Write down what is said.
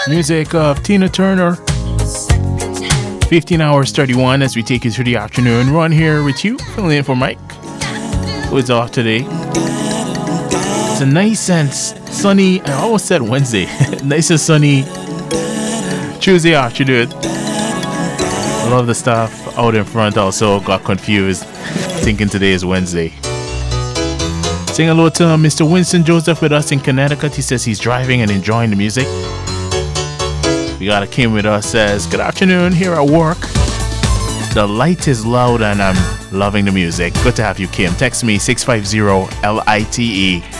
Music of Tina Turner. 15 hours 31 as we take you through the afternoon. Ron here with you, filling in for Mike, who is off today. It's a nice and sunny, I almost said Wednesday, nice and sunny Tuesday afternoon. I love the stuff out in front. Also got confused thinking today is Wednesday. Saying hello to Mr. Winston Joseph with us in Connecticut. He says he's driving and enjoying the music. We got a Kim with us, says, good afternoon, here at work. The light is loud and I'm loving the music. Good to have you, Kim. Text me 650-LITE.